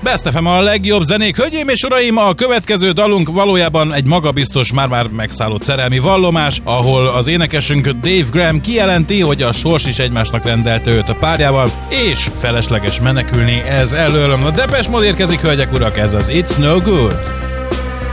Best FM a legjobb zenék. Hölgyeim és uraim, a következő dalunk valójában egy magabiztos, már megszállott szerelmi vallomás, ahol az énekesünk Dave Graham kijelenti, hogy a sors is egymásnak rendelte őt a párjával, és felesleges menekülni ez elől. A Depeche Mode érkezik, hölgyek, urak, ez az It's No Good.